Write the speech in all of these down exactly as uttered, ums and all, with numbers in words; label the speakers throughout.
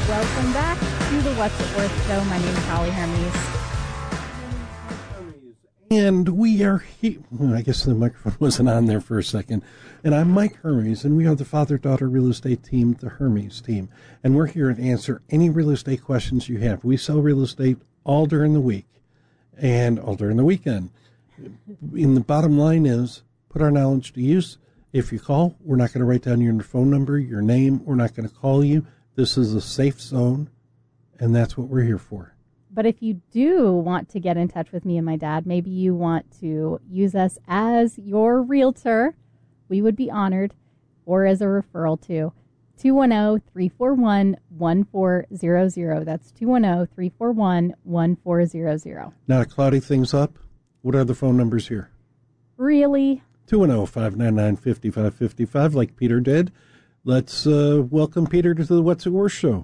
Speaker 1: Welcome back to the What's It Worth show. My name is Holly Hermes.
Speaker 2: And we are here. Well, I guess the microphone wasn't on there for a second. And I'm Mike Hermes, and we are the father-daughter real estate team, the Hermes team. And we're here to answer any real estate questions you have. We sell real estate all during the week and all during the weekend. And the bottom line is, put our knowledge to use. If you call, we're not going to write down your phone number, your name. We're not going to call you. This is a safe zone, and that's what we're here for.
Speaker 1: But if you do want to get in touch with me and my dad, maybe you want to use us as your realtor, we would be honored, or as a referral to two one zero, three four one, one four zero zero. That's two one zero, three four one, one four zero zero.
Speaker 2: Now to cloudy things up, what are the phone numbers here?
Speaker 1: Really?
Speaker 2: two one zero, five nine nine, five five five five, like Peter did. Let's uh, welcome Peter to the What's It Worth show.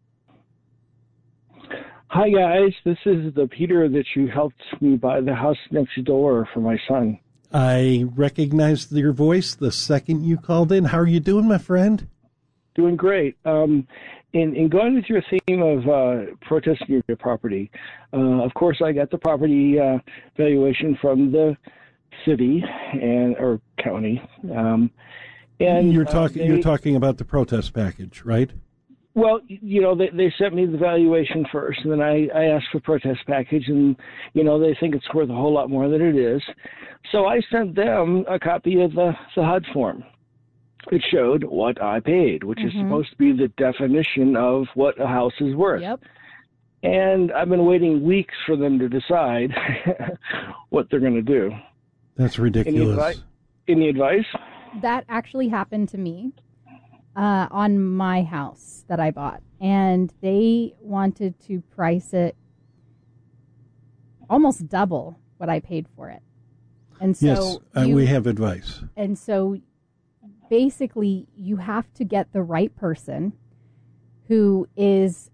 Speaker 3: Hi, guys. This is the Peter that you helped me buy the house next door for my son.
Speaker 2: I recognized your voice the second you called in. How are you doing, my friend?
Speaker 3: Doing great. Um, in, in going with your theme of uh, protesting your property, uh, of course, I got the property uh, valuation from the city and or county. Um, and
Speaker 2: you're talking.
Speaker 3: Uh, they,
Speaker 2: you're talking about the protest package, right?
Speaker 3: Well, you know, they, they sent me the valuation first, and then I, I asked for protest package, and, you know, they think it's worth a whole lot more than it is. So I sent them a copy of the, the H U D form. It showed what I paid, which mm-hmm. is supposed to be the definition of what a house is worth.
Speaker 1: Yep.
Speaker 3: And I've been waiting weeks for them to decide what they're going to do.
Speaker 2: That's ridiculous.
Speaker 3: Any, advi- any advice?
Speaker 1: That actually happened to me. Uh, on my house that I bought, and they wanted to price it almost double what I paid for it. And so
Speaker 2: yes, uh,
Speaker 1: you,
Speaker 2: we have advice.
Speaker 1: And so basically you have to get the right person who is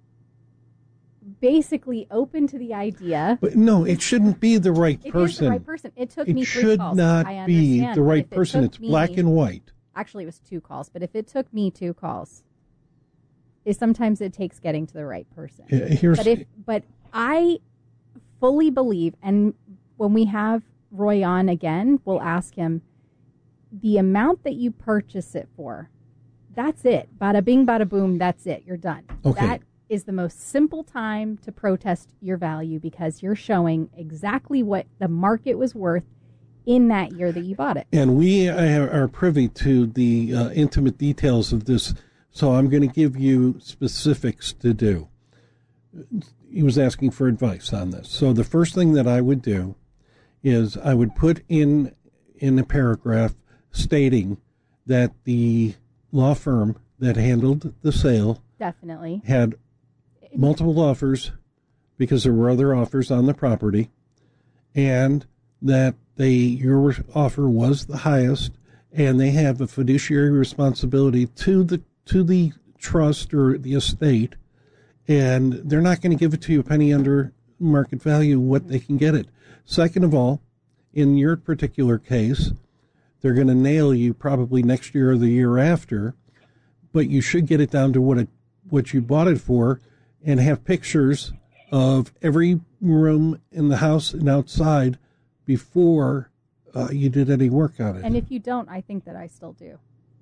Speaker 1: basically open to the idea.
Speaker 2: But no, it shouldn't be the right
Speaker 1: it
Speaker 2: person.
Speaker 1: It is the right person. It took
Speaker 2: it
Speaker 1: me three
Speaker 2: should
Speaker 1: calls.
Speaker 2: not
Speaker 1: I
Speaker 2: be
Speaker 1: understand,
Speaker 2: the right
Speaker 1: it
Speaker 2: person. It's
Speaker 1: me,
Speaker 2: black and white.
Speaker 1: Actually, it was two calls, but if it took me two calls, is sometimes it takes getting to the right person.
Speaker 2: Yeah, here's
Speaker 1: but if but I fully believe, and when we have Roy on again, we'll ask him the amount that you purchase it for. That's it. Bada bing, bada boom. That's it. You're done.
Speaker 2: Okay.
Speaker 1: That is the most simple time to protest your value because you're showing exactly what the market was worth in that year that you bought it.
Speaker 2: And we are privy to the uh, intimate details of this, so I'm going to give you specifics to do. He was asking for advice on this. So the first thing that I would do is I would put in in a paragraph stating that the law firm that handled the sale
Speaker 1: definitely
Speaker 2: had multiple offers because there were other offers on the property, and that they your offer was the highest, and they have a fiduciary responsibility to the to the trust or the estate, and they're not going to give it to you a penny under market value what they can get it. Second of all, in your particular case, they're going to nail you probably next year or the year after, but you should get it down to what it what you bought it for, and have pictures of every room in the house and outside before uh, you did any work on it.
Speaker 1: And if you don't, I think that I still do.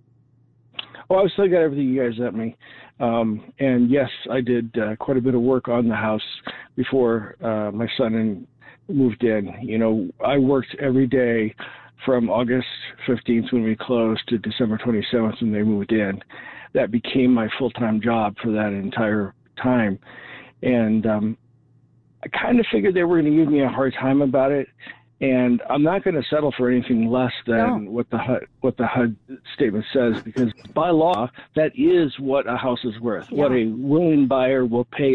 Speaker 3: Oh, I've still got everything you guys sent me. Um, and yes, I did uh, quite a bit of work on the house before uh, my son and moved in. You know, I worked every day from August fifteenth when we closed to December twenty-seventh when they moved in. That became my full-time job for that entire time. And um, I kind of figured they were going to give me a hard time about it. And I'm not going to settle for anything less than
Speaker 1: no.
Speaker 3: what the H U D, what the H U D statement says, because by law, that is what a house is worth, yeah. what a willing buyer will pay